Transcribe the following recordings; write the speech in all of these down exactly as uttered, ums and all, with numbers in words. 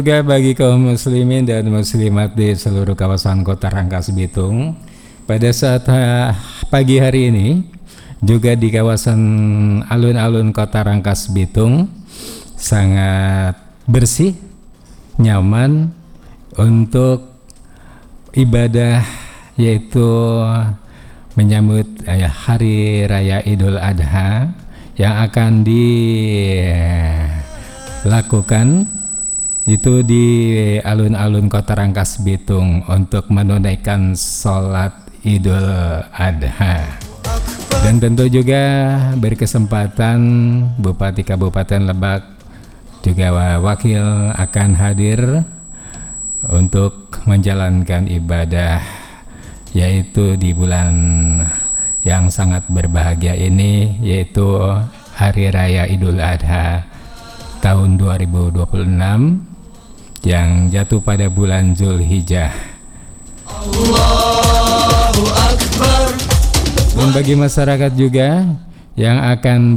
Juga bagi kaum muslimin dan muslimat di seluruh kawasan Kota Rangkas Bitung, pada saat ha, pagi hari ini juga di kawasan alun-alun Kota Rangkas Bitung sangat bersih, nyaman untuk ibadah, yaitu menyambut eh, Hari Raya Idul Adha yang akan dilakukan itu di alun-alun Kota Rangkas Bitung untuk menunaikan sholat Idul Adha. Dan tentu juga berkesempatan Bupati Kabupaten Lebak juga wakil akan hadir untuk menjalankan ibadah, yaitu di bulan yang sangat berbahagia ini, yaitu Hari Raya Idul Adha tahun dua ribu dua puluh enam yang jatuh pada bulan Zulhijjah. Allahu Akbar. Dan bagi masyarakat juga yang akan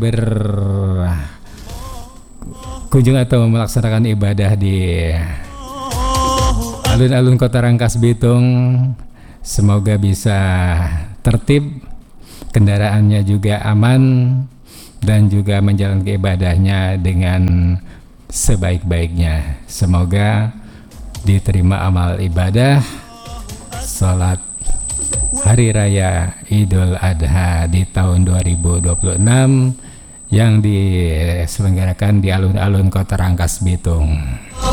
berkunjung atau melaksanakan ibadah di alun-alun Kota Rangkas Bitung, semoga bisa tertib, kendaraannya juga aman, dan juga menjalankan ibadahnya dengan sebaik-baiknya. Semoga diterima amal ibadah salat Hari Raya Idul Adha di tahun dua ribu dua puluh enam yang diselenggarakan di alun-alun Kota Rangkas Bitung.